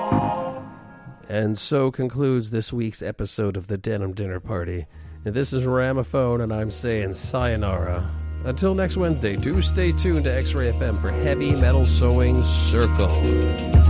And so concludes this week's episode of the Denim Dinner Party. This is Ramaphone, and I'm saying sayonara. Until next Wednesday, do stay tuned to X-Ray FM for Heavy Metal Sewing Circle.